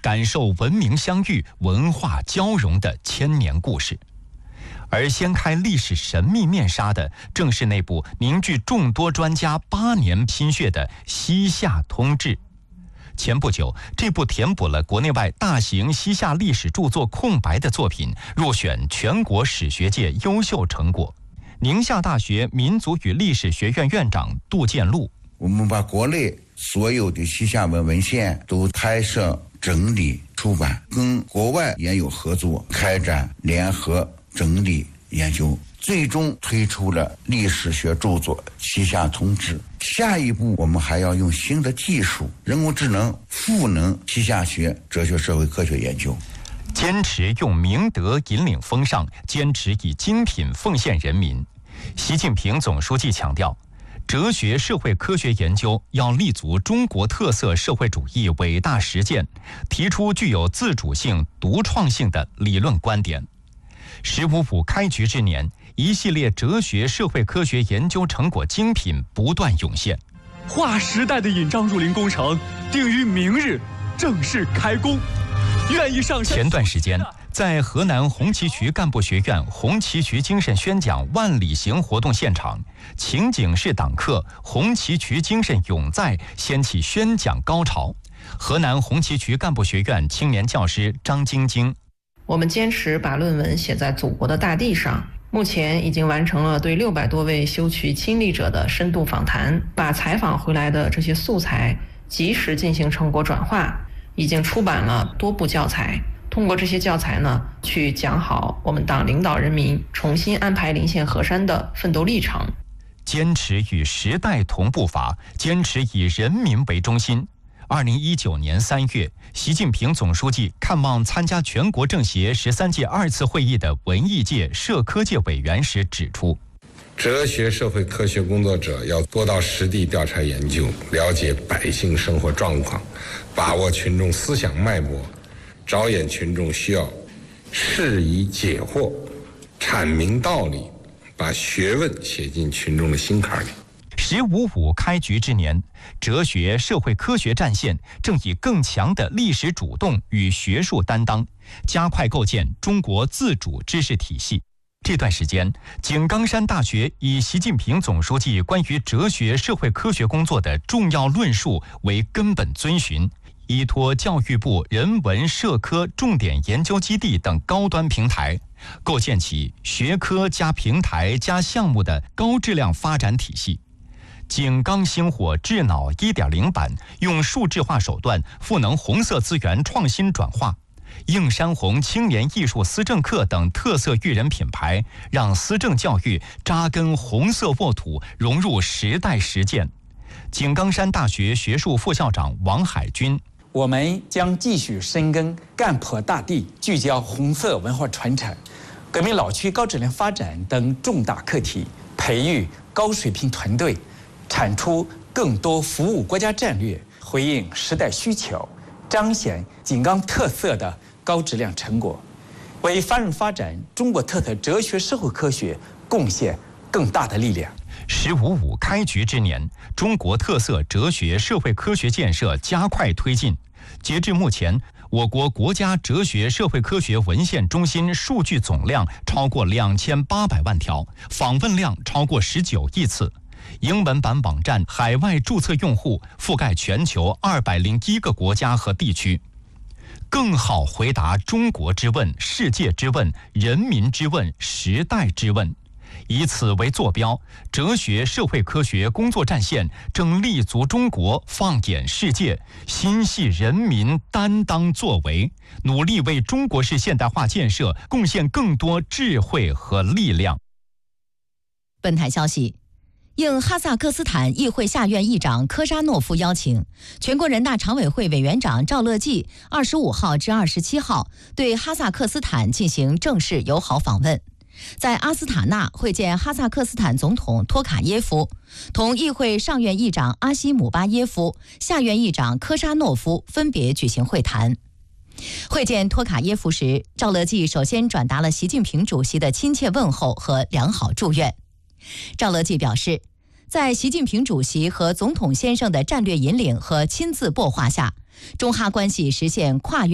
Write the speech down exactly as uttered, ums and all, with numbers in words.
感受文明相遇、文化交融的千年故事。而掀开历史神秘面纱的，正是那部凝聚众多专家八年心血的《西夏通志》。前不久，这部填补了国内外大型西夏历史著作空白的作品入选全国史学界优秀成果。宁夏大学民族与历史学院院长杜建禄： 我们把国内所有的西夏文文献都拍摄、整理、出版，跟国外也有合作，开展联合整理研究，最终推出了历史学著作《西夏通志》。下一步，我们还要用新的技术，人工智能赋能西夏学、哲学、社会科学研究。 坚持用明德引领风尚，坚持以精品奉献人民。习近平总书记强调，哲学社会科学研究要立足中国特色社会主义伟大实践，提出具有自主性、独创性的理论观点。十五五开局之年，一系列哲学社会科学研究成果精品不断涌现。 划时代的引章入林工程定于明日正式开工。愿意上山。 前段时间，在河南红旗渠干部学院红旗渠精神宣讲万里行活动现场，情景式党课《红旗渠精神永在》掀起宣讲高潮。河南红旗渠干部学院青年教师张晶晶： 我们坚持把论文写在祖国的大地上，目前已经完成了对六百多位修渠亲历者的深度访谈，把采访回来的这些素材及时进行成果转化，已经出版了多部教材。通过这些教材呢，去讲好我们党领导人民重新安排临县河山的奋斗历程。 坚持与时代同步伐，坚持以人民为中心。二零一九年三月，习近平总书记看望参加全国政协十三届二次会议的文艺界、社科界委员时指出， 哲学社会科学工作者要多到实地调查研究，了解百姓生活状况，把握群众思想脉搏，着眼群众需要，释疑解惑，阐明道理，把学问写进群众的心坎里。 十五五开局之年，哲学社会科学战线正以更强的历史主动与学术担当，加快构建中国自主知识体系。这段时间，井冈山大学以习近平总书记关于哲学社会科学工作的重要论述为根本遵循，依托教育部人文社科重点研究基地等高端平台，构建起学科加平台加项目的高质量发展体系。井冈星火智脑 一点零 版用数字化手段赋能红色资源创新转化，映山红青年艺术思政课等特色育人品牌，让思政教育扎根红色沃土，融入时代实践。井冈山大学学术副校长王海军： 我们将继续深耕干破大地，聚焦红色文化传承、革命老区高质量发展等重大课题，培育高水平团队，产出更多服务国家战略、回应时代需求、彰显井冈特色的高质量成果，为繁荣发展中国特色哲学社会科学贡献更大的力量。 十五五开局之年，中国特色哲学社会科学建设加快推进。截至目前，我国国家哲学社会科学文献中心数据总量超过两千八百万条，访问量超过十九亿次。英文版网站海外注册用户覆盖全球二百零一个国家和地区，更好回答中国之问、世界之问、人民之问、时代之问。以此为坐标，哲学社会科学工作战线正立足中国，放眼世界，心系人民，担当作为，努力为中国式现代化建设贡献更多智慧和力量。 本台消息，应哈萨克斯坦议会下院议长科扎诺夫邀请，全国人大常委会委员长赵乐际二十五号至二十七号对哈萨克斯坦进行正式友好访问，在阿斯塔纳会见哈萨克斯坦总统托卡耶夫，同议会上院议长阿西姆巴耶夫、下院议长科扎诺夫分别举行会谈。会见托卡耶夫时，赵乐际首先转达了习近平主席的亲切问候和良好祝愿。赵乐际表示，在习近平主席和总统先生的战略引领和亲自擘画下，中哈关系实现跨越